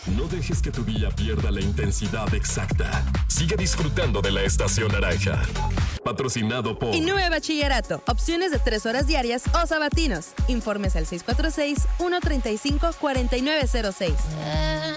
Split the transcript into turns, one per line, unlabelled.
No dejes que tu día pierda la intensidad exacta. Sigue disfrutando de la Estación Naranja. Patrocinado por
INUE Bachillerato. Opciones de 3 horas diarias o sabatinos. Informes al 646-135-4906.